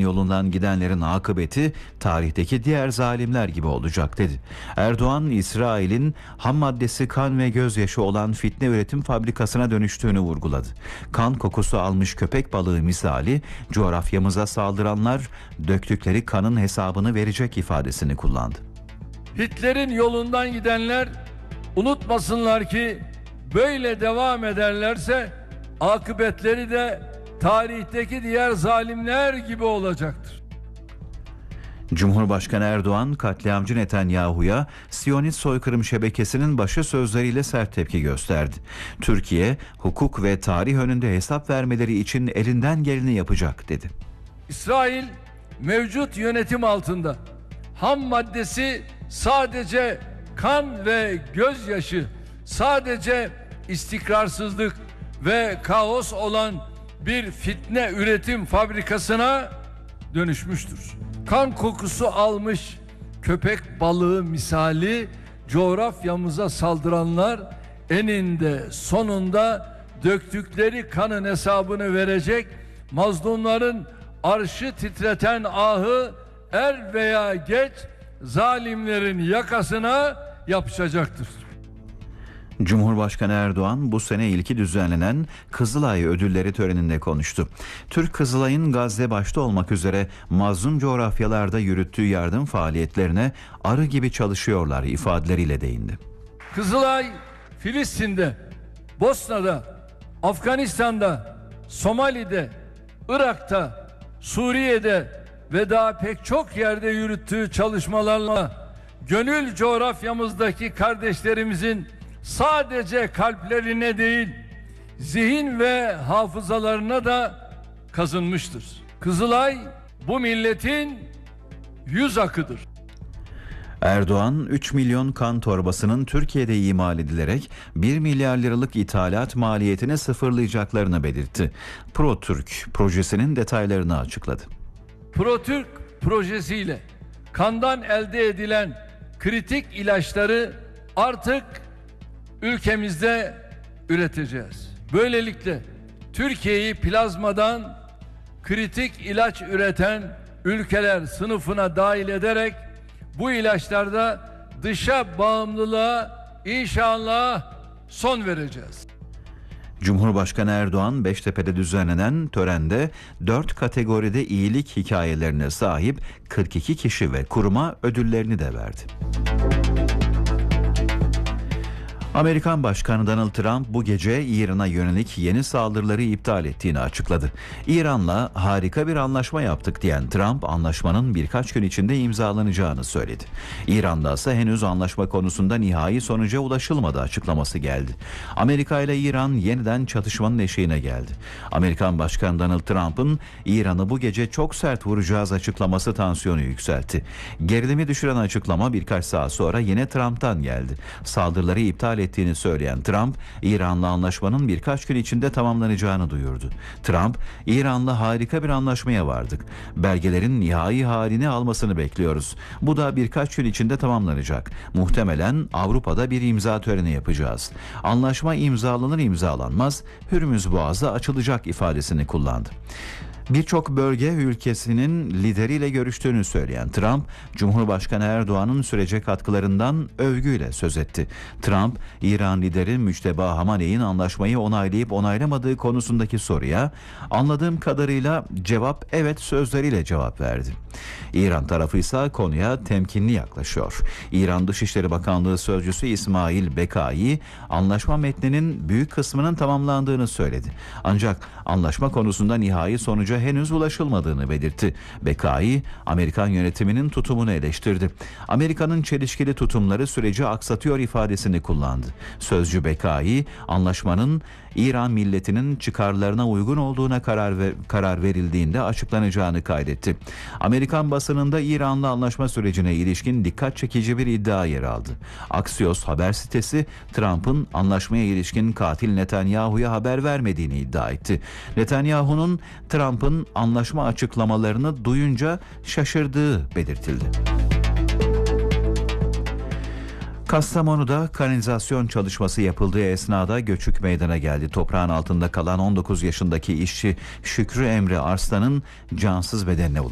yolundan gidenlerin akıbeti tarihteki diğer zalimler gibi olacak dedi. Erdoğan, İsrail'in ham maddesi kan ve gözyaşı olan fitne üretim fabrikasına dönüştüğünü vurguladı. Kan kokusu almış köpek balığı misali coğrafyamıza saldıranlar döktükleri kanın hesabını verecek ifadesini kullandı. Hitler'in yolundan gidenler unutmasınlar ki böyle devam ederlerse akıbetleri de tarihteki diğer zalimler gibi olacaktır. Cumhurbaşkanı Erdoğan, katliamcı Netanyahu'ya Siyonist soykırım şebekesinin başı sözleriyle sert tepki gösterdi. Türkiye, hukuk ve tarih önünde hesap vermeleri için elinden geleni yapacak dedi. İsrail mevcut yönetim altında ham maddesi sadece kan ve gözyaşı, sadece istikrarsızlık ve kaos olan bir fitne üretim fabrikasına dönüşmüştür. Kan kokusu almış köpek balığı misali coğrafyamıza saldıranlar eninde sonunda döktükleri kanın hesabını verecek, mazlumların arşı titreten ahı er veya geç zalimlerin yakasına yapışacaktır. Cumhurbaşkanı Erdoğan bu sene ilki düzenlenen Kızılay ödülleri töreninde konuştu. Türk Kızılay'ın Gazze başta olmak üzere mazlum coğrafyalarda yürüttüğü yardım faaliyetlerine arı gibi çalışıyorlar ifadeleriyle değindi. Kızılay, Filistin'de, Bosna'da, Afganistan'da, Somali'de, Irak'ta, Suriye'de ve daha pek çok yerde yürüttüğü çalışmalarla gönül coğrafyamızdaki kardeşlerimizin sadece kalplerine değil, zihin ve hafızalarına da kazınmıştır. Kızılay bu milletin yüz akıdır. Erdoğan, 3 milyon kan torbasının Türkiye'de imal edilerek 1 milyar liralık ithalat maliyetini sıfırlayacaklarını belirtti. ProTürk projesinin detaylarını açıkladı. ProTürk projesiyle kandan elde edilen kritik ilaçları artık ülkemizde üreteceğiz. Böylelikle Türkiye'yi plazmadan kritik ilaç üreten ülkeler sınıfına dahil ederek bu ilaçlarda dışa bağımlılığa inşallah son vereceğiz. Cumhurbaşkanı Erdoğan, Beştepe'de düzenlenen törende 4 kategoride iyilik hikayelerine sahip 42 kişi ve kuruma ödüllerini de verdi. Amerikan Başkanı Donald Trump bu gece İran'a yönelik yeni saldırıları iptal ettiğini açıkladı. İran'la harika bir anlaşma yaptık diyen Trump, anlaşmanın birkaç gün içinde imzalanacağını söyledi. İran'da ise henüz anlaşma konusunda nihai sonuca ulaşılmadı açıklaması geldi. Amerika ile İran yeniden çatışmanın eşiğine geldi. Amerikan Başkanı Donald Trump'ın İran'ı bu gece çok sert vuracağız açıklaması tansiyonu yükseltti. Gerilimi düşüren açıklama birkaç saat sonra yine Trump'tan geldi. Saldırıları iptal ettiğini söyleyen Trump, İran'la anlaşmanın birkaç gün içinde tamamlanacağını duyurdu. Trump, İran'la harika bir anlaşmaya vardık. Belgelerin nihai halini almasını bekliyoruz. Bu da birkaç gün içinde tamamlanacak. Muhtemelen Avrupa'da bir imza töreni yapacağız. Anlaşma imzalanır imzalanmaz Hürmüz Boğazı açılacak ifadesini kullandı. Birçok bölge ülkesinin lideriyle görüştüğünü söyleyen Trump, Cumhurbaşkanı Erdoğan'ın sürece katkılarından övgüyle söz etti. Trump, İran lideri Müçteba Hamaney'in anlaşmayı onaylayıp onaylamadığı konusundaki soruya anladığım kadarıyla cevap evet sözleriyle cevap verdi. İran tarafı ise konuya temkinli yaklaşıyor. İran Dışişleri Bakanlığı Sözcüsü İsmail Bekai, anlaşma metninin büyük kısmının tamamlandığını söyledi. Ancak anlaşma konusunda nihai sonuca henüz ulaşılmadığını belirtti. Bekai, Amerikan yönetiminin tutumunu eleştirdi. Amerika'nın çelişkili tutumları süreci aksatıyor ifadesini kullandı. Sözcü Bekai, anlaşmanın İran milletinin çıkarlarına uygun olduğuna karar verildiğinde açıklanacağını kaydetti. Amerikan basınında İran'la anlaşma sürecine ilişkin dikkat çekici bir iddia yer aldı. Axios haber sitesi, Trump'ın anlaşmaya ilişkin katil Netanyahu'ya haber vermediğini iddia etti. Netanyahu'nun Trump'ın anlaşma açıklamalarını duyunca şaşırdığı belirtildi. Kastamonu'da kanalizasyon çalışması yapıldığı esnada göçük meydana geldi. Toprağın altında kalan 19 yaşındaki işçi Şükrü Emre Arslan'ın cansız bedenine ulaştı.